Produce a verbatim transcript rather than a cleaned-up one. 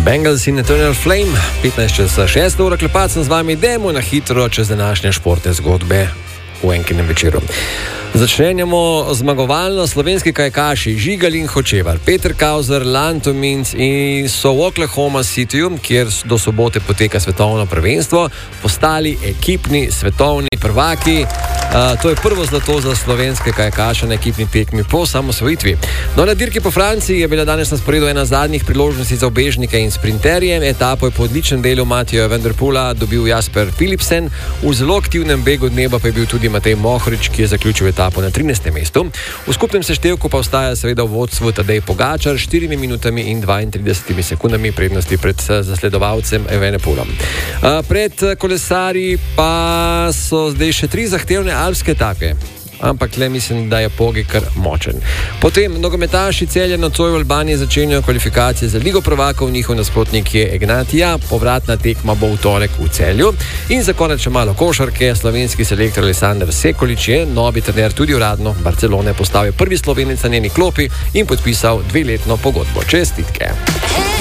Bengals in Eternal Flame, petnajst čez šesto uro, klepat sem z vami, dajmo na hitro čez današnje športne zgodbe v enkinem večeru. Začnemo zmagovalno. Slovenski kajakaši Žigal in Hočevar, Peter Kauzer, Lanto Minc in so v Oklahoma Cityju, kjer do sobote poteka svetovno prvenstvo, postali ekipni svetovni prvaki. Uh, to je prvo zlato za slovenske kajakaše na ekipni tekmi po samosvojitvi. No, na dirki po Franciji je bila danes na sporedu ena zadnjih priložnosti za ubežnike in sprinterje. Etapo je po odličnem delu Matija Van der Poola dobil Jasper Philipsen. V zelo aktivnem begu dneva pa je bil tudi Matej Mohorič, ki je zaključil etapo na trinajstem mestu. V skupnem seštevku pa ostaja seveda v vodstvu Tadej Pogačar s štirimi minutami in dvaintridesetimi sekundami prednosti pred zasledovalcem Evenepoelom. Uh, pred kolesarji pa so zdaj še tri zahtevne alpske etape, ampak le mislim, da je Pogi kar močen. Potem nogometaši Celja nocoj v Albaniji začenjajo kvalifikacije za Ligo prvakov, njihov nasprotnik je Ignatija, povratna tekma bo v torek v Celju. In za konec še malo košarke. Slovenski selektor Aleksander Sekulič je novi trener tudi uradno Barcelone postavil prvi Slovenec na njeni klopi in podpisal dveletno pogodbo. Čestitke.